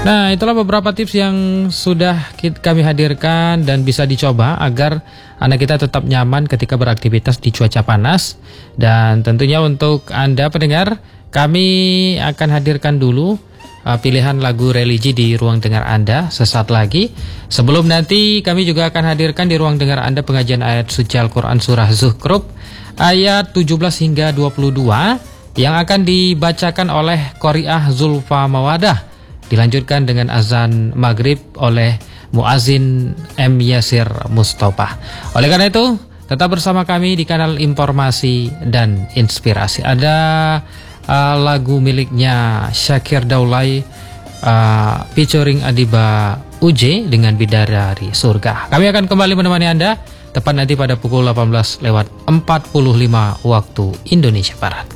Nah, itulah beberapa tips yang sudah kami hadirkan dan bisa dicoba agar anak kita tetap nyaman ketika beraktivitas di cuaca panas. Dan tentunya untuk Anda pendengar, kami akan hadirkan dulu pilihan lagu religi di ruang dengar Anda sesaat lagi. Sebelum nanti kami juga akan hadirkan di ruang dengar Anda pengajian ayat suci Al-Quran Surah Zukhruf ayat 17 hingga 22 yang akan dibacakan oleh Qori'ah Zulfa Mawadah, dilanjutkan dengan azan maghrib oleh Muazin M. Yasir Mustafa. Oleh karena itu, tetap bersama kami di kanal Informasi dan Inspirasi. Ada lagu miliknya Syakir Daulay featuring Adiba UJ dengan Bidadari Surga. Kami akan kembali menemani Anda tepat nanti pada pukul 18:45 waktu Indonesia Barat.